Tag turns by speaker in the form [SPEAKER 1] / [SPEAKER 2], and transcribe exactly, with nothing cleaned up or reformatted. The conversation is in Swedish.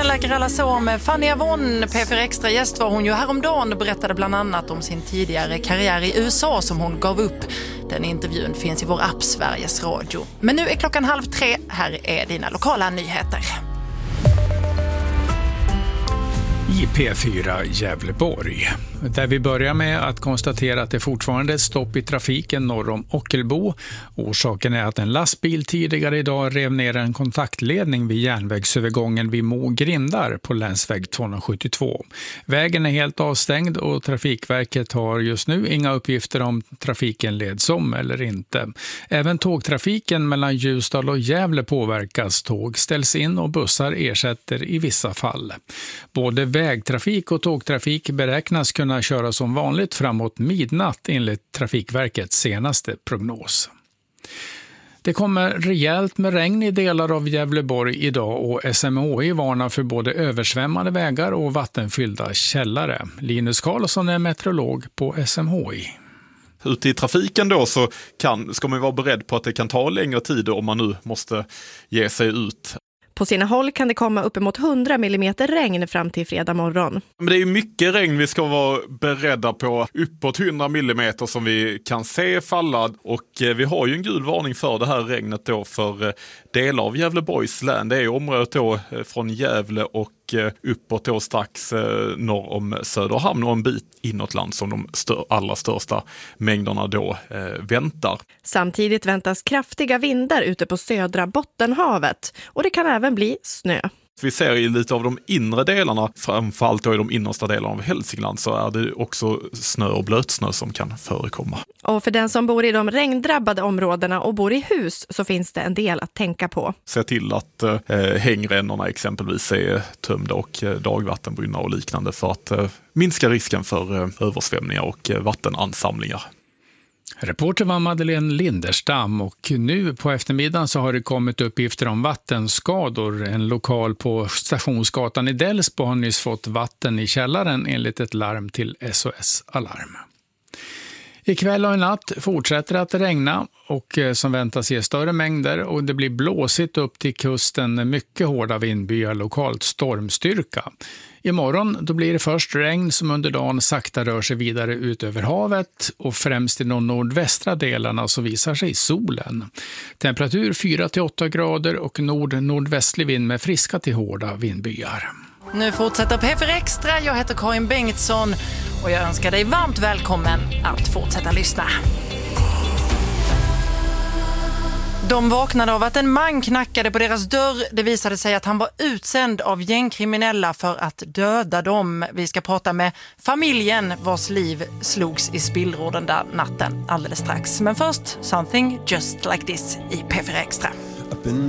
[SPEAKER 1] läker alla sår med Fanny Avon. P fyra Extra-gäst var hon ju häromdagen och berättade bland annat om sin tidigare karriär i U S A som hon gav upp. Den intervjun finns i vår app Sveriges Radio. Men nu är klockan halv tre. Här är dina lokala nyheter.
[SPEAKER 2] I P fyra Gävleborg, där vi börjar med att konstatera att det fortfarande är stopp i trafiken norr om Ockelbo. Orsaken är att en lastbil tidigare idag rev ner en kontaktledning vid järnvägsövergången vid Mo-Grindar på länsväg tvåhundrasjuttiotvå. Vägen är helt avstängd och Trafikverket har just nu inga uppgifter om trafiken leds om eller inte. Även tågtrafiken mellan Ljusdal och Gävle påverkas. Tåg ställs in och bussar ersätter i vissa fall. Både vägtrafik och tågtrafik beräknas kunna köra som vanligt framåt midnatt enligt Trafikverkets senaste prognos. Det kommer rejält med regn i delar av Gävleborg idag och S M H I varnar för både översvämmade vägar och vattenfyllda källare. Linus Karlsson är meteorolog på S M H I.
[SPEAKER 3] Ute i trafiken då så kan, ska man vara beredd på att det kan ta längre tid om man nu måste ge sig ut.
[SPEAKER 4] På sina håll kan det komma uppemot hundra millimeter regn fram till fredag morgon.
[SPEAKER 3] Men det är ju mycket regn vi ska vara beredda på. Uppåt hundra millimeter som vi kan se falla. Och vi har ju en gul varning för det här regnet då för delar av Gävleborgs län. Det är området då från Gävle och uppåt då strax norr om Söderhamn och en bit inåt land som de stör, allra största mängderna då eh, väntar.
[SPEAKER 4] Samtidigt väntas kraftiga vindar ute på södra Bottenhavet och det kan även bli snö.
[SPEAKER 3] Vi ser i lite av de inre delarna, framförallt då i de innersta delarna av Hälsingland, så är det också snö och blötsnö som kan förekomma.
[SPEAKER 4] Och för den som bor i de regndrabbade områdena och bor i hus så finns det en del att tänka på.
[SPEAKER 3] Se till att eh, hängrännorna exempelvis är tömda och eh, dagvattenbrunnar och liknande för att eh, minska risken för eh, översvämningar och eh, vattenansamlingar.
[SPEAKER 2] Reporter var Madeleine Linderstam och nu på eftermiddagen så har det kommit uppgifter om vattenskador. En lokal på Stationsgatan i Delsbo har nyss fått vatten i källaren enligt ett larm till S O S Alarm. Ikväll och i natt fortsätter att regna och som väntas ge större mängder och det blir blåsigt upp till kusten, mycket hårda vindbyar, lokalt stormstyrka. Imorgon då blir det först regn som under dagen sakta rör sig vidare ut över havet och främst i de nordvästra delarna så visar sig solen. Temperatur fyra till åtta grader och nord-nordvästlig vind med friska till hårda vindbyar.
[SPEAKER 1] Nu fortsätter P fyra Extra. Jag heter Karin Bengtsson och jag önskar dig varmt välkommen att fortsätta lyssna. De vaknade av att en man knackade på deras dörr. Det visade sig att han var utsänd av gängkriminella för att döda dem. Vi ska prata med familjen vars liv slogs i spillror den där natten alldeles strax. Men först, Something Just Like This i P fyra Extra.